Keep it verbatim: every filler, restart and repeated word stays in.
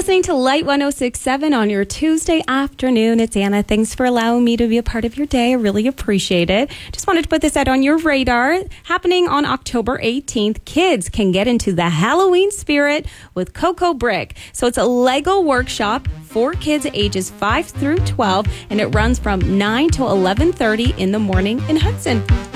listening to Light one oh six point seven on your Tuesday afternoon. It's Anna. Thanks for allowing me to be a part of your day. I really appreciate it. Just wanted to put this out on your radar. Happening on October eighteenth, kids can get into the Halloween spirit with Coco Brick. So it's a Lego workshop for kids ages five through twelve, and it runs from nine to eleven thirty in the morning in Hudson.